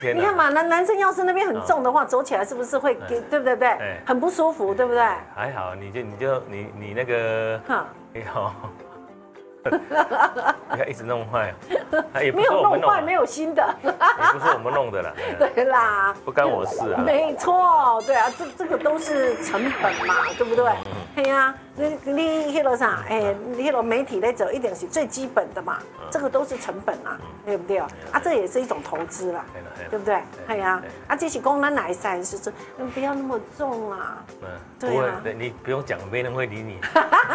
你看嘛，男生要是那边很重的话，走起来是不是会给，对不对？很不舒服，对不对？ 还好，你那个，哎呦，你看一直弄坏， 没有弄坏，没有新的， 也不是我们弄的啦。 对啦， 不干我事啊。 没错，对啊，这个都是成本嘛，对不对？对呀，你迄个啥，你迄个媒体在走一点是最基本的嘛，这个都是成本啊，对不对？啊，这也是一种投资啦，对不对？对呀，啊，这是讲咱来塞是说，不要那么重啊。 对啊，你不用讲，没人会理你。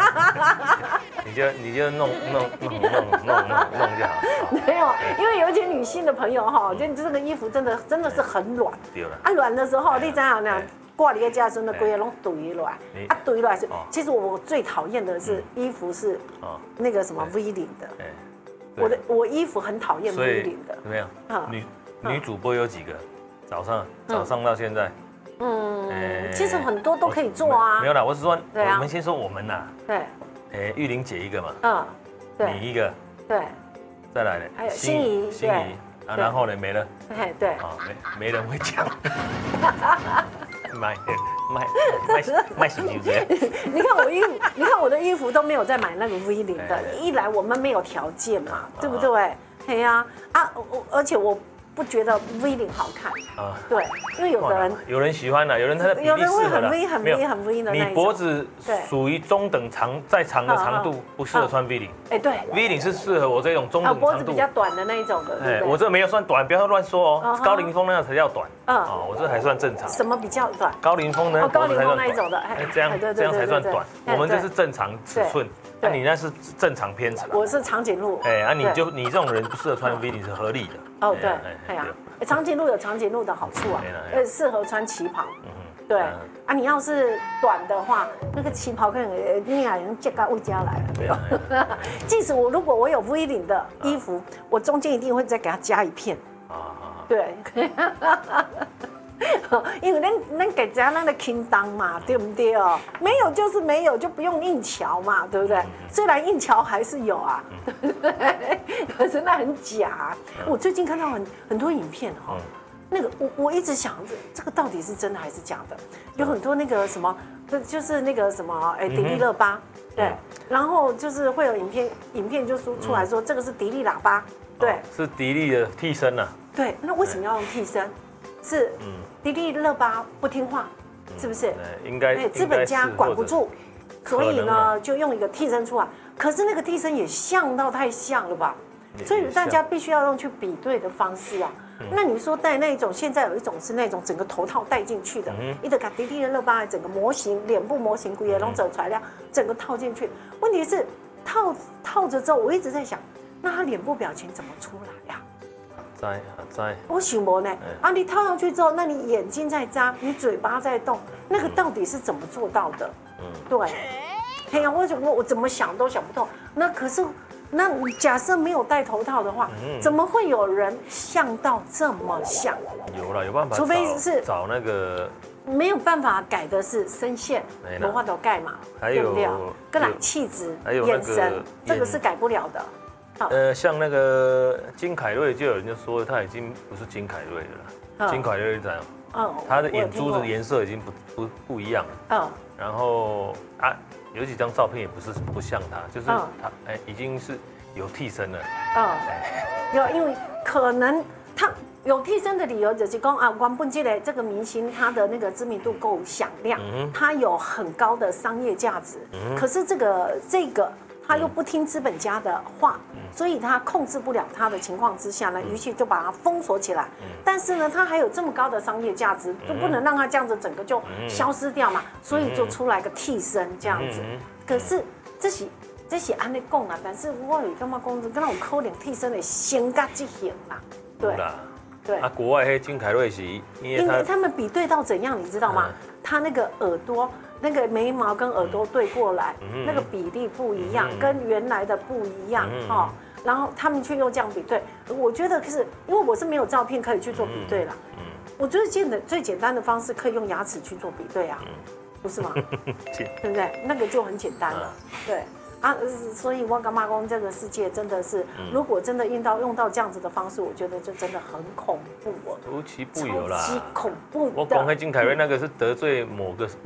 你就弄就好。 没有，因为有一些女性的朋友哈，就这个衣服真的是很软。对了。啊，软的时候，你知道那挂你的家时候，那规个拢堆落来。啊，堆落来是，其实我最讨厌的是衣服是那个什么 V 领的。我衣服很讨厌 V 领的。 怎么样？女主播有几个？早上到现在。 其实很多都可以做啊。 没有啦，我是说，我们先说我们呐。 对。 玉玲姐一个嘛。 对。 你一个。 对。 再来呢？ 还有心仪。 啊，然后呢没了。 对。 啊，没人会讲。卖什么衣服？ 你看我的衣服都没有在买那个 V 领的。一来我们没有条件嘛，对不对？对呀，而且我不觉得 V 领好看啊。对，因为有人喜欢的，有人他的比例适合的。 很 V 的那种。 你脖子属于中等长再长的长度，不适合穿 V 领。 对 ，V 领是适合我这种中等长度。 脖子比较短的那一种的。 我这没有算短，不要乱说哦。高凌风那样才叫短。我这还算正常。 什么比较短？ 高凌风呢？ 高凌风那一种的。 这样才算短。我们这是正常尺寸。那你那是正常偏长。 我是长颈鹿。 你这种人不适合穿 V 领是合理的。 对，哎呀。长颈鹿有长颈鹿的好处啊，适合穿旗袍。对啊，你要是短的话，那个旗袍可能你俩人借到我家来了。即使如果我有 V 领的衣服，我中间一定会再给它加一片。对。因为咱给家那个轻当嘛，对不对哦？没有就是没有，就不用硬瞧嘛，对不对？虽然硬瞧还是有啊，对不对？可是那很假。我最近看到很多影片哈，那个我一直想着这个到底是真的还是假的？有很多那个什么，就是那个什么，迪丽热巴，对，然后就是会有影片就出来说这个是迪丽喇叭，对， 是迪丽的替身呐。 对，那为什么要用替身？是迪丽热巴不听话，是不是？应该资本家管不住，所以呢就用一个替身出来。可是那个替身也像到太像了吧？所以大家必须要用去比对的方式啊。那你说戴那一种，现在有一种是那种整个头套戴进去的，一直把迪丽热巴的整个模型、脸部模型、骨也拢走出来，整个套进去。问题是套着之后，我一直在想，那他脸部表情怎么出来呀？ 在， 我想无呢。你套上去之后，那你眼睛在眨，你嘴巴在动，那个到底是怎么做到的？对。哎呀，我怎么想都想不透。那可是，那假设没有戴头套的话，怎么会有人像到这么像？ 有办法， 除非是找那个没有办法改的是声线，文化都盖嘛，对不对？跟来气质、眼神，这个是改不了的。 像那个金凯瑞，就有人就说他已经不是金凯瑞了。金凯瑞这样，他的眼珠子颜色已经不一样了。然后有几张照片也不像他，就是他已经是有替身了。 因为可能他有替身的理由就是说原本这个明星他的那个知名度够响亮，他有很高的商业价值。可是这个。他又不听资本家的话，所以他控制不了他的情况之下呢，于是就把他封锁起来。但是呢，他还有这么高的商业价值，就不能让他这样子整个就消失掉嘛，所以就出来个替身这样子。可是这是安尼讲啦，但是我有感觉讲，跟那有可能替身的先甲这型啦，对。 国外黑金凯瑞是， 因为他们比对到怎样，你知道吗？他那个耳朵。那个眉毛跟耳朵对过来，那个比例不一样，跟原来的不一样哈。然后他们却又这样比对，我觉得是因为我是没有照片可以去做比对啦。我觉得最简单的方式可以用牙齿去做比对啊，不是吗？对不对？那个就很简单了。对啊，所以我干妈公这个世界真的是，如果真的用到这样子的方式，我觉得就真的很恐怖哦， 无奇不有啦， 超级恐怖的。 我讲黑金凯瑞那个是得罪